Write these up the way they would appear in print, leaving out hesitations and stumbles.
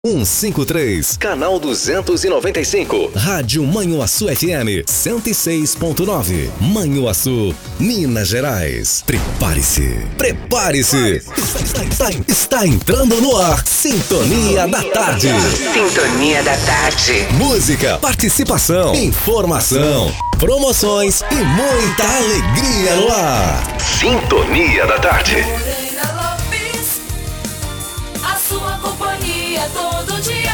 153, canal 295, Rádio Manhuaçu FM 106.9, Manhuaçu, Minas Gerais. Prepare-se, está entrando no ar, Sintonia da Tarde. Sintonia da Tarde. Música, participação, informação, promoções e muita alegria no ar. Sintonia da Tarde. Todo dia.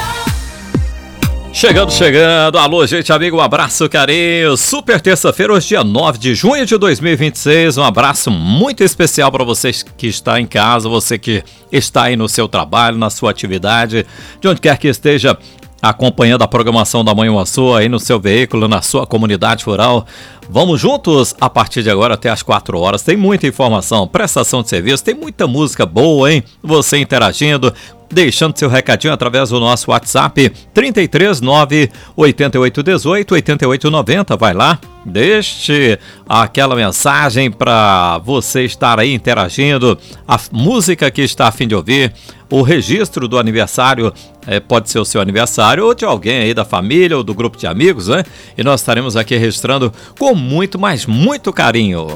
Chegando, alô gente, amigo, um abraço, carinho, super terça-feira, hoje dia 9 de junho de 2026, um abraço muito especial para você que está em casa, você que está aí no seu trabalho, na sua atividade, de onde quer que esteja acompanhando a programação da Manhuaçu aí no seu veículo, na sua comunidade rural. Vamos juntos a partir de agora até as 4 horas, tem muita informação, prestação de serviço, tem muita música boa, hein? Você interagindo, deixando seu recadinho através do nosso WhatsApp 339 8818 8890. Vai lá, deixe aquela mensagem para você estar aí interagindo, a música que está a fim de ouvir, o registro do aniversário, pode ser o seu aniversário ou de alguém aí da família ou do grupo de amigos, né? E nós estaremos aqui registrando com muito, mas muito carinho.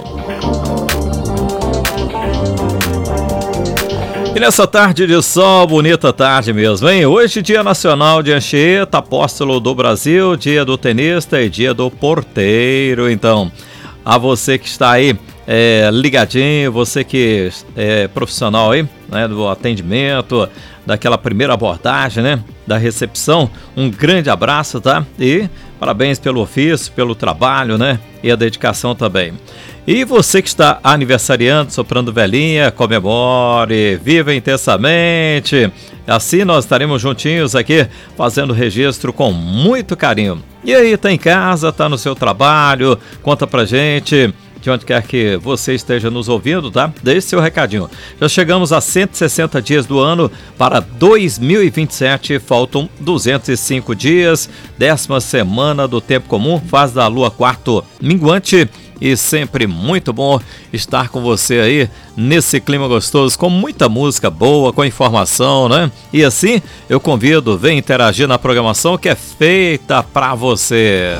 E nessa tarde de sol, bonita tarde mesmo, hein? Hoje, Dia Nacional de Anchieta, Apóstolo do Brasil, Dia do Tenista e Dia do Porteiro. Então, a você que está aí ligadinho, você que é profissional aí, né, do atendimento, daquela primeira abordagem, né, da recepção, um grande abraço, tá? E parabéns pelo ofício, pelo trabalho, né, e a dedicação também. E você que está aniversariando, soprando velhinha, comemore, viva intensamente. Assim nós estaremos juntinhos aqui, fazendo registro com muito carinho. E aí, tá em casa, tá no seu trabalho, conta pra gente, de onde quer que você esteja nos ouvindo, tá? Deixe seu recadinho. Já chegamos a 160 dias do ano para 2027, faltam 205 dias, 10ª semana do tempo comum, fase da lua quarto minguante. E sempre muito bom estar com você aí nesse clima gostoso, com muita música boa, com informação, né? E assim eu convido, vem interagir na programação que é feita pra você.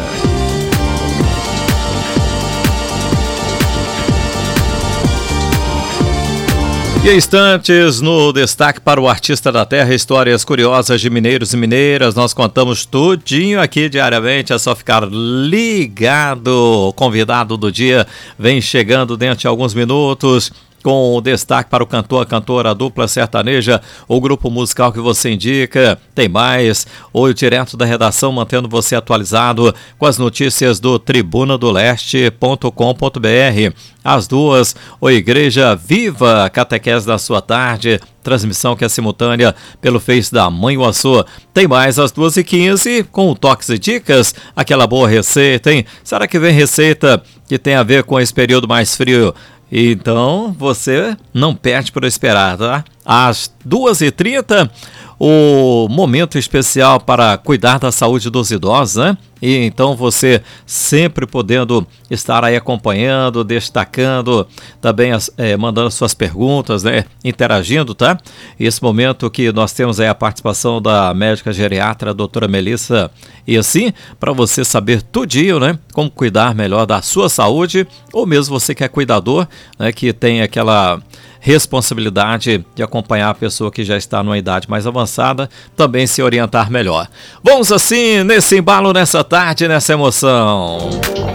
E instantes no destaque para o Artista da Terra, histórias curiosas de mineiros e mineiras. Nós contamos tudinho aqui diariamente, é só ficar ligado. O convidado do dia vem chegando dentro de alguns minutos, com o destaque para o cantor, a cantora, a dupla sertaneja, o grupo musical que você indica. Tem mais, ou direto da redação, mantendo você atualizado com as notícias do tribunadoleste.com.br. Às 2, o Igreja Viva, catequese da sua tarde, transmissão que é simultânea pelo Face da Manhuaçu. Tem mais às 2h15 com o Toques e Dicas, aquela boa receita, hein? Será que vem receita que tem a ver com esse período mais frio? Então, você não perde por esperar, tá? Às 2h30, o momento especial para cuidar da saúde dos idosos, né? E então você sempre podendo estar aí acompanhando, destacando, também mandando suas perguntas, né? Interagindo, tá? Esse momento que nós temos aí a participação da médica geriatra, a doutora Melissa, e assim, para você saber tudinho, né? Como cuidar melhor da sua saúde, ou mesmo você que é cuidador, né? Que tem aquela responsabilidade de acompanhar a pessoa que já está numa idade mais avançada, também se orientar melhor. Vamos assim, nesse embalo, nessa tarde, nessa emoção.